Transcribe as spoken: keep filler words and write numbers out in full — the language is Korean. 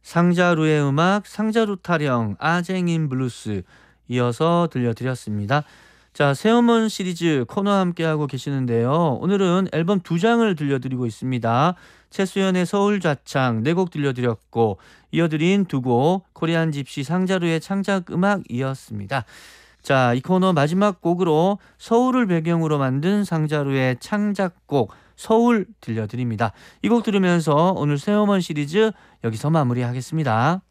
상자루의 음악, 상자루 타령, 아쟁인 블루스 이어서 들려드렸습니다. 자, 새음원 시리즈 코너 함께하고 계시는데요. 오늘은 앨범 두 장을 들려드리고 있습니다. 최수연의 서울좌창 네 곡 들려드렸고, 이어드린 두 곡 코리안 집시 상자루의 창작 음악이었습니다. 자, 이 코너 마지막 곡으로 서울을 배경으로 만든 상자루의 창작곡 서울 들려드립니다. 이 곡 들으면서 오늘 새음원 시리즈 여기서 마무리하겠습니다.